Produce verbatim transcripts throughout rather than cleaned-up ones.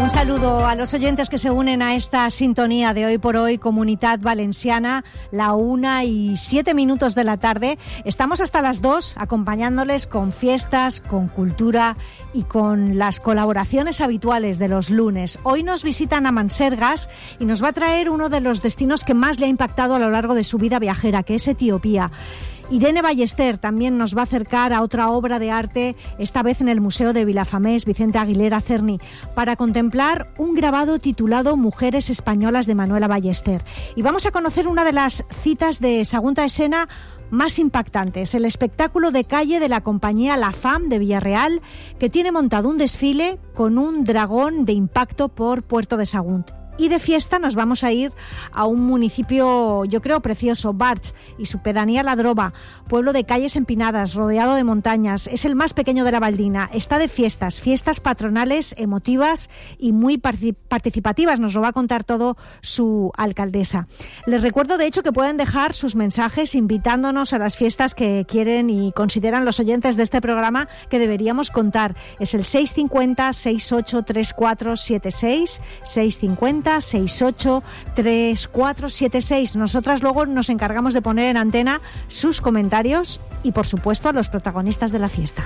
Un saludo a los oyentes que se unen a esta sintonía de Hoy por Hoy, Comunitat Valenciana, la una y siete minutos de la tarde. Estamos hasta las dos acompañándoles con fiestas, con cultura y con las colaboraciones habituales de los lunes. Hoy nos visitan a Mansergas y nos va a traer uno de los destinos que más le ha impactado a lo largo de su vida viajera, que es Etiopía. Irene Ballester también nos va a acercar a otra obra de arte, esta vez en el Museo de Vilafamés, Vicente Aguilera Cerny, para contemplar un grabado titulado Mujeres Españolas de Manuela Ballester. Y vamos a conocer una de las citas de Segunda Escena más impactantes, el espectáculo de calle de la compañía La Fam de Villarreal, que tiene montado un desfile con un dragón de impacto por Puerto de Sagunt. Y de fiesta nos vamos a ir a un municipio, yo creo, precioso, Barch, y su pedanía La Droba, pueblo de calles empinadas, rodeado de montañas. Es el más pequeño de la Valdina. Está de fiestas, fiestas patronales, emotivas y muy participativas. Nos lo va a contar todo su alcaldesa. Les recuerdo, de hecho, que pueden dejar sus mensajes invitándonos a las fiestas que quieren y consideran los oyentes de este programa que deberíamos contar. Es el seis cinco cero, seis ocho tres cuatro siete seis, seis cinco cero, seis ocho tres cuatro siete seis. Nosotras luego nos encargamos de poner en antena sus comentarios y, por supuesto, a los protagonistas de la fiesta.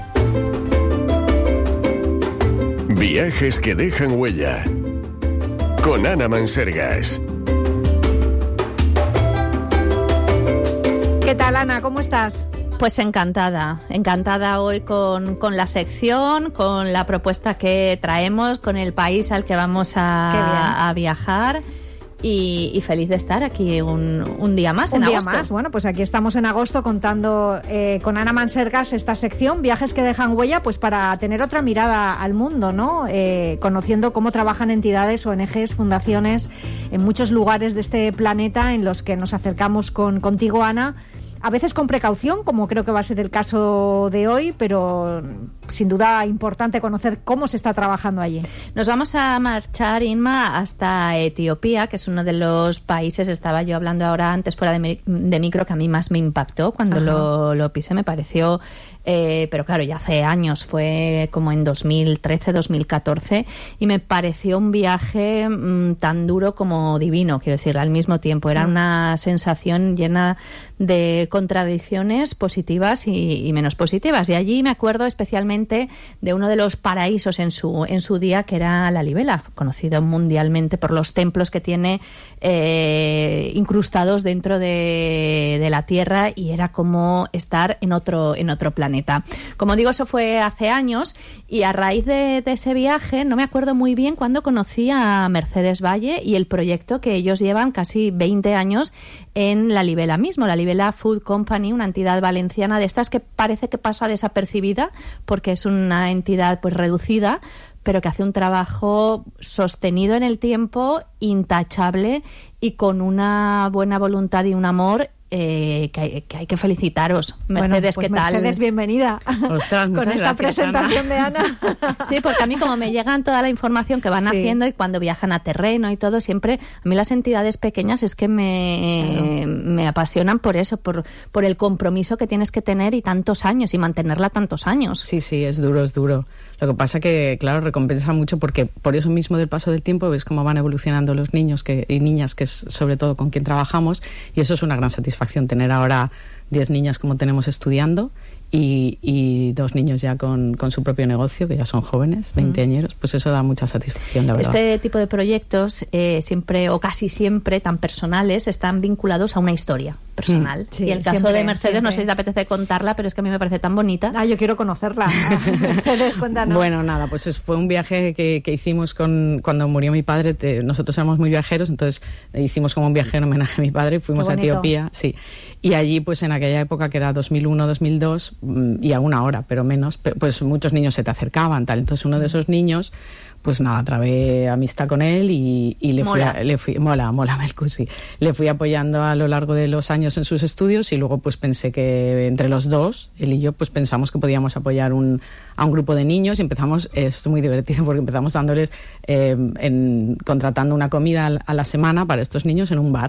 Viajes que dejan huella con Ana Mansergas. ¿Qué tal, Ana? ¿Cómo estás? Pues encantada, encantada hoy con, con la sección, con la propuesta que traemos, con el país al que vamos a, a viajar y, y feliz de estar aquí un, un día más en un agosto. Un día más, bueno, pues aquí estamos en agosto contando eh, con Ana Mansergas esta sección, Viajes que dejan huella, pues para tener otra mirada al mundo, ¿no? Eh, conociendo cómo trabajan entidades, O N Ges, fundaciones en muchos lugares de este planeta en los que nos acercamos con, contigo, Ana. A veces con precaución, como creo que va a ser el caso de hoy, pero sin duda importante conocer cómo se está trabajando allí. Nos vamos a marchar, Inma, hasta Etiopía, que es uno de los países, estaba yo hablando ahora antes fuera de, mi, de micro, que a mí más me impactó cuando lo, lo pisé, me pareció... Eh, pero claro, ya hace años, fue como en dos mil trece, dos mil catorce, y me pareció un viaje mmm, tan duro como divino, quiero decir, al mismo tiempo. Era una sensación llena de contradicciones positivas y, y menos positivas. Y allí me acuerdo especialmente de uno de los paraísos en su, en su día, que era La Libela, conocido mundialmente por los templos que tiene eh, incrustados dentro de, de la tierra, y era como estar en otro, en otro planeta. Como digo, eso fue hace años, y a raíz de, de ese viaje no me acuerdo muy bien cuando conocí a Mercedes Valle y el proyecto que ellos llevan casi veinte años en La Libela mismo, La Libela Food Company, una entidad valenciana de estas que parece que pasa desapercibida porque es una entidad pues reducida, pero que hace un trabajo sostenido en el tiempo, intachable y con una buena voluntad y un amor Eh, que, hay, que hay que felicitaros. Mercedes, bueno, pues ¿qué tal? Mercedes, bienvenida. Ostras, con esta gracias, presentación Ana. de Ana. Sí, porque a mí como me llegan toda la información que van sí. haciendo, y cuando viajan a terreno y todo, siempre, a mí las entidades pequeñas es que me, claro. me apasionan por eso, por, por el compromiso que tienes que tener y tantos años, y mantenerla tantos años. Sí, sí, es duro, es duro. Lo que pasa que, claro, recompensa mucho porque por eso mismo del paso del tiempo ves cómo van evolucionando los niños que, y niñas, que es sobre todo con quien trabajamos, y eso es una gran satisfacción, tener ahora diez niñas como tenemos estudiando y, y dos niños ya con, con su propio negocio, que ya son jóvenes, veinteañeros, pues eso da mucha satisfacción, la verdad. Este tipo de proyectos, eh, siempre o casi siempre tan personales, están vinculados a una historia personal. Sí, y el caso siempre, de Mercedes, siempre. no sé si te apetece contarla, pero es que a mí me parece tan bonita. Ah, yo quiero conocerla. Mercedes, cuéntanos. Bueno, nada, pues es, fue un viaje que, que hicimos con, cuando murió mi padre. Te, nosotros éramos muy viajeros, entonces hicimos como un viaje en homenaje a mi padre, fuimos a Etiopía, sí. Y allí, pues en aquella época, que era dos mil uno, dos mil dos, y aún ahora, pero menos, pues muchos niños se te acercaban, tal. Entonces uno de esos niños, pues nada, trabé amistad con él y, y le, mola. Fui a, le fui... Mola, mola, Melcusi. Le fui apoyando a lo largo de los años en sus estudios, y luego pues pensé que entre los dos, él y yo, pues pensamos que podíamos apoyar un, a un grupo de niños, y empezamos, es muy divertido porque empezamos dándoles, eh, en, contratando una comida a la semana para estos niños en un bar. Y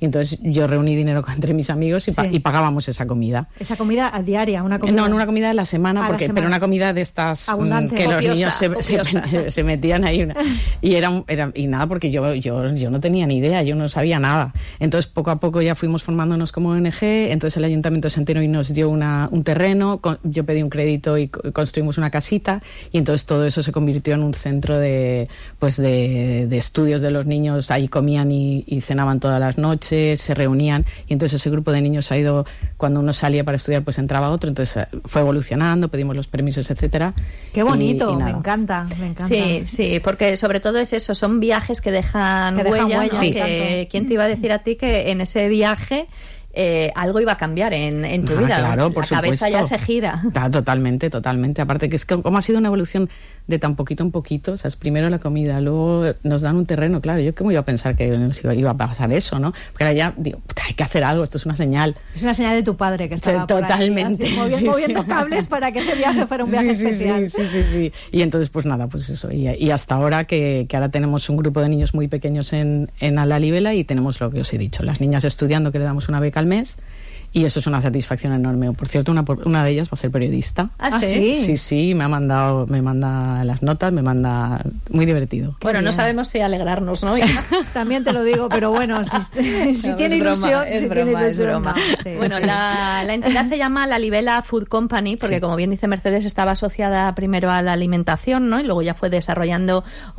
Y entonces yo reuní dinero entre mis amigos y, pa- sí. y pagábamos esa comida. ¿Esa comida diaria? Una comida... No, no una comida de la semana, ah, porque, la semana. pero una comida de estas abundante, que copiosa, los niños se, se, se metían ahí. Una, y, era, era, y nada, porque yo, yo, yo no tenía ni idea, yo no sabía nada. Entonces poco a poco ya fuimos formándonos como O N G, entonces el Ayuntamiento de Santenoy nos dio una, un terreno, con, yo pedí un crédito y construimos una casita, y entonces todo eso se convirtió en un centro de, pues de, de estudios de los niños. Ahí comían y, y cenaban todas las noches, se reunían, y entonces ese grupo de niños ha ido, cuando uno salía para estudiar pues entraba otro, entonces fue evolucionando, pedimos los permisos, etcétera. Qué bonito, y, y me encanta, me encanta. Sí, sí, porque sobre todo es eso, son viajes que dejan, que dejan huella, huella, ¿no? sí. Que, ¿quién te iba a decir a ti que en ese viaje Eh, algo iba a cambiar en, en tu ah, vida? Claro, la por cabeza supuesto. ya se gira. Ah, totalmente, totalmente. Aparte que es que como ha sido una evolución de tan poquito en poquito, o sea, es primero la comida, luego nos dan un terreno, claro, yo cómo iba a pensar que nos iba, iba a pasar eso, ¿no? Porque ahora ya digo, hay que hacer algo, esto es una señal. Es una señal de tu padre que estaba totalmente por ahí, moviendo, sí, moviendo sí. cables para que ese viaje fuera un viaje sí, sí, especial. Sí, sí, sí, sí. Y entonces pues nada, pues eso. Y, y hasta ahora que, que ahora tenemos un grupo de niños muy pequeños en, en Alalibela, y tenemos lo que os he dicho, las niñas estudiando, que le damos una beca al mes. Y eso es una satisfacción enorme. Por cierto, una, una de ellas va a ser periodista. ¿Ah, sí? Sí, sí, me ha mandado, me manda las notas, me manda... Muy divertido. Bueno, bien. No sabemos si alegrarnos, ¿no? También te lo digo, pero bueno, si, si no, tiene es ilusión... broma, es si broma, tiene es ilusión, broma. no, sí, bueno, sí. La, la entidad se llama Alalibela Food Company, porque sí. como bien dice Mercedes, estaba asociada primero a la alimentación, ¿no? Y luego ya fue desarrollando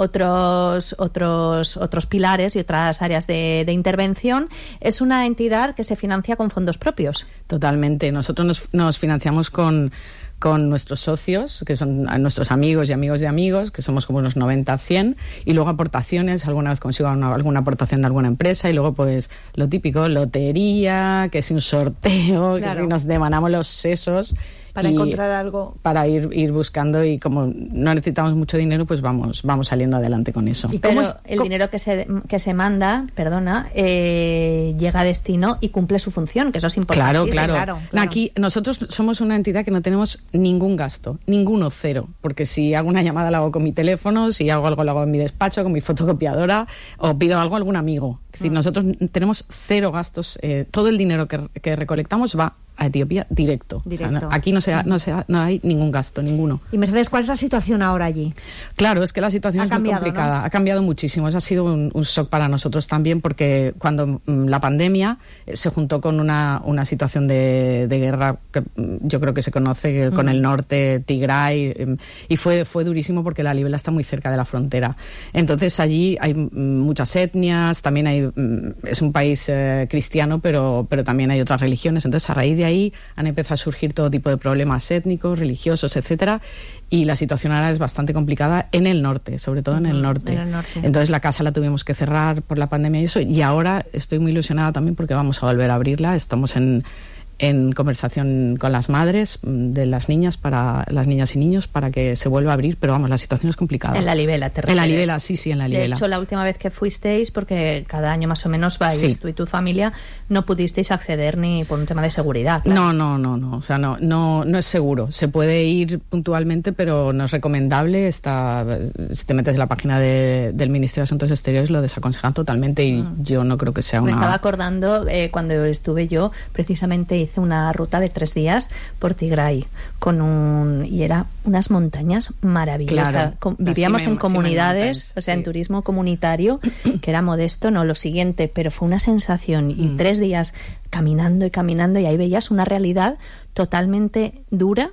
otros, otros, otros pilares y otras áreas de, de intervención. Es una entidad que se financia con fondos propios. Totalmente. Nosotros nos, nos financiamos con, con nuestros socios, que son nuestros amigos y amigos de amigos, que somos como unos noventa a cien, y luego aportaciones, alguna vez consigo una, alguna aportación de alguna empresa, y luego pues lo típico, lotería, que es un sorteo, claro. que si nos demanamos los sesos. Para encontrar algo. Para ir, ir buscando, y como no necesitamos mucho dinero, pues vamos vamos saliendo adelante con eso. ¿Y Pero es, el dinero que se, que se manda, perdona, eh, llega a destino y cumple su función, que eso es importante. Claro, claro. claro, claro. Aquí nosotros somos una entidad que no tenemos ningún gasto, ninguno, cero. Porque si hago una llamada la hago con mi teléfono, si hago algo lo hago en mi despacho, con mi fotocopiadora, o pido algo a algún amigo. Es decir, mm. nosotros tenemos cero gastos. Eh, todo el dinero que, que recolectamos va a Etiopía directo. directo. O sea, no, aquí no, se ha, no, se ha, no hay ningún gasto, ninguno. Y Mercedes, ¿cuál es la situación ahora allí? Claro, es que la situación ha es cambiado, muy complicada. ¿no? Ha cambiado muchísimo. Eso ha sido un, un shock para nosotros también, porque cuando mm, la pandemia eh, se juntó con una, una situación de, de guerra que mm, yo creo que se conoce, mm. con el norte, Tigray, eh, y fue, fue durísimo porque la Libela está muy cerca de la frontera. Entonces allí hay mm, muchas etnias, también hay mm, es un país eh, cristiano, pero, pero también hay otras religiones. Entonces a raíz de ahí han empezado a surgir todo tipo de problemas étnicos, religiosos, etcétera, y la situación ahora es bastante complicada en el norte, sobre todo en el norte. En el norte. Entonces la casa la tuvimos que cerrar por la pandemia y eso, y ahora estoy muy ilusionada también porque vamos a volver a abrirla. Estamos en en conversación con las madres de las niñas, para las niñas y niños, para que se vuelva a abrir, pero vamos, la situación es complicada. En la Libela, te refieres. En la Libela, sí, sí, en la Libela. De hecho, la última vez que fuisteis, porque cada año más o menos vais, sí. tú y tu familia, no pudisteis acceder ni por un tema de seguridad. Claro. No, no, no, no, o sea, no, no, no es seguro. Se puede ir puntualmente, pero no es recomendable. Está, si te metes en la página de, del Ministerio de Asuntos Exteriores, lo desaconsejan totalmente, y mm. yo no creo que sea una... Me estaba acordando, eh, cuando estuve yo, precisamente hice una ruta de tres días por Tigray, con un y era unas montañas maravillosas. Claro, Com- vivíamos Sime, en comunidades, Sime o sea, sí. en turismo comunitario, que era modesto, no lo siguiente, pero fue una sensación, y mm. tres días caminando y caminando, y ahí veías una realidad totalmente dura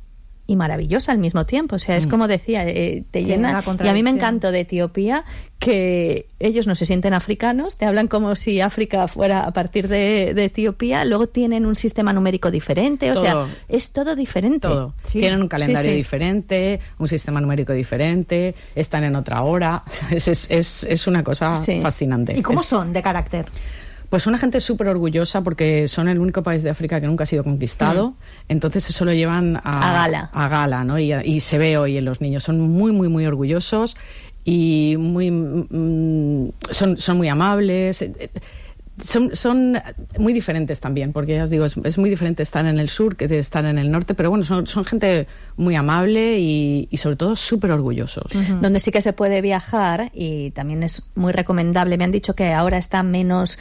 y maravillosa al mismo tiempo. O sea, es como decía, eh, te sí, llena. Y a mí me encantó de Etiopía que ellos no se sienten africanos, te hablan como si África fuera a partir de, de Etiopía, luego tienen un sistema numérico diferente, o todo, sea, es todo diferente. Todo. Sí. Tienen un calendario sí, sí. diferente, un sistema numérico diferente, están en otra hora. Es, es, es, es una cosa sí. fascinante. ¿Y cómo es, son de carácter? Pues son una gente súper orgullosa, porque son el único país de África que nunca ha sido conquistado, mm. entonces eso lo llevan a, a gala, a gala, ¿no? Y, y se ve hoy en los niños, son muy, muy, muy orgullosos y muy mm, son, son muy amables. Son, son muy diferentes también, porque ya os digo, es, es muy diferente estar en el sur que estar en el norte, pero bueno, son, son gente muy amable y, y sobre todo súper orgullosos. Uh-huh. Donde sí que se puede viajar, y también es muy recomendable, me han dicho que ahora está menos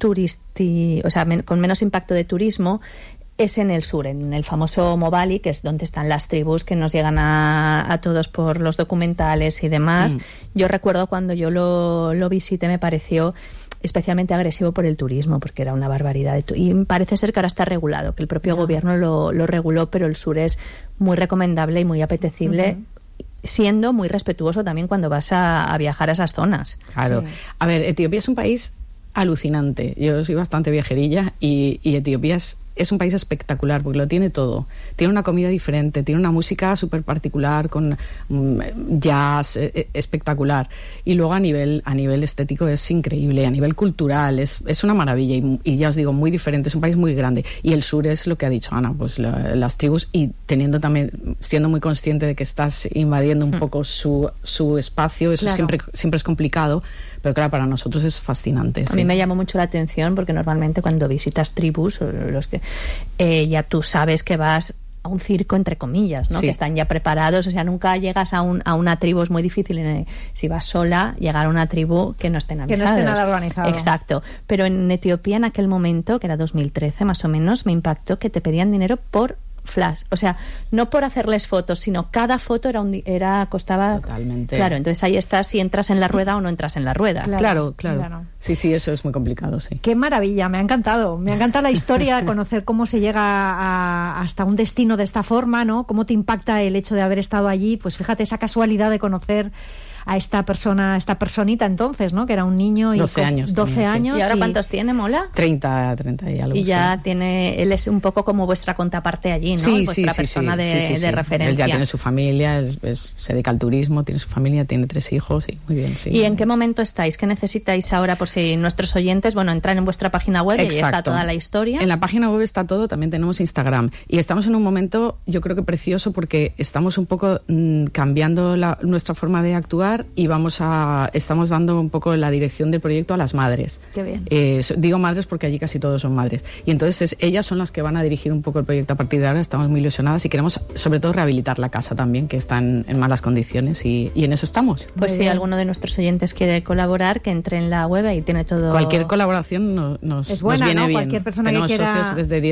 turisti, o sea, men, con menos impacto de turismo, es en el sur, en el famoso Mobali, que es donde están las tribus que nos llegan a, a todos por los documentales y demás. Mm. Yo recuerdo cuando yo lo, lo visité, me pareció especialmente agresivo por el turismo, porque era una barbaridad. De tu- y parece ser que ahora está regulado, que el propio no. gobierno lo, lo reguló, pero el sur es muy recomendable y muy apetecible, uh-huh. siendo muy respetuoso también cuando vas a, a viajar a esas zonas. Claro. Sí. A ver, Etiopía es un país alucinante. Yo soy bastante viajerilla y, y Etiopía es, es un país espectacular porque lo tiene todo. Tiene una comida diferente, tiene una música súper particular con um, jazz eh, espectacular. Y luego a nivel, a nivel estético es increíble, a nivel cultural es, es una maravilla y, y ya os digo, muy diferente. Es un país muy grande. Y el sur es lo que ha dicho Ana, pues la, las tribus y teniendo también, siendo muy consciente de que estás invadiendo un hmm. poco su, su espacio, eso claro. siempre, siempre es complicado. Pero claro, para nosotros es fascinante. A sí. mí me llamó mucho la atención porque normalmente cuando visitas tribus, los que eh, ya tú sabes que vas a un circo, entre comillas, ¿no? Sí. Que están ya preparados, o sea, nunca llegas a, un, a una tribu, es muy difícil, en, si vas sola, llegar a una tribu que no estén avisados. Que no esté nada organizado. Exacto. Pero en Etiopía, en aquel momento, que era dos mil trece más o menos, me impactó que te pedían dinero por flash, o sea, no por hacerles fotos, sino cada foto era un era costaba totalmente. Claro, entonces ahí estás si entras en la rueda o no entras en la rueda. Claro, claro, claro. claro. Sí, sí, eso es muy complicado, sí. Qué maravilla, me ha encantado. Me ha encantado la historia, conocer cómo se llega a, hasta un destino de esta forma, ¿no? Cómo te impacta el hecho de haber estado allí, pues fíjate esa casualidad de conocer a esta persona, esta personita entonces, ¿no? Que era un niño y doce años. doce tenía, años. Sí. ¿Y ahora y... cuántos tiene, Mola? treinta, treinta y algo. Y ya sí. tiene, él es un poco como vuestra contraparte allí, ¿no? Sí, vuestra sí, persona sí, de, sí, sí, sí. de referencia. Él ya tiene su familia, es, es, se dedica al turismo, tiene su familia, tiene tres hijos, y muy bien, sí. ¿Y en qué momento estáis? ¿Qué necesitáis ahora por si nuestros oyentes, bueno, entran en vuestra página web y ahí está toda la historia? En la página web está todo, también tenemos Instagram. Y estamos en un momento, yo creo que precioso, porque estamos un poco mmm, cambiando la, nuestra forma de actuar y vamos a estamos dando un poco la dirección del proyecto a las madres. Qué bien. Eh, digo madres porque allí casi todos son madres. Y entonces es, ellas son las que van a dirigir un poco el proyecto a partir de ahora. Estamos muy ilusionadas y queremos sobre todo rehabilitar la casa también, que está en, en malas condiciones y, y en eso estamos. Pues muy si bien. Alguno de nuestros oyentes quiere colaborar, que entre en la web y tiene todo... Cualquier colaboración no, nos, es buena, nos viene ¿no? bien. Cualquier persona Tenemos que quiera... socios desde